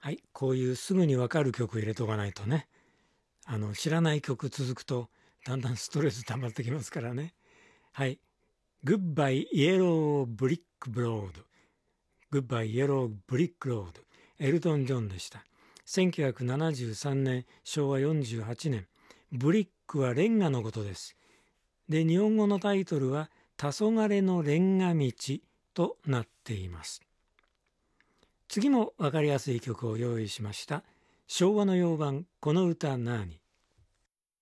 はい、こういうすぐにわかる曲入れとかないとね、知らない曲続くとだんだんストレス溜まってきますからね。はい、Goodbye Yellow Brick Road、Goodbye Yellow Brick Road、エルトン・ジョンでした。1973年、昭和48年、ブリックはレンガのことです。で、日本語のタイトルは黄昏のレンガ道となっています。次もわかりやすい曲を用意しました。昭和の洋版、この歌なに。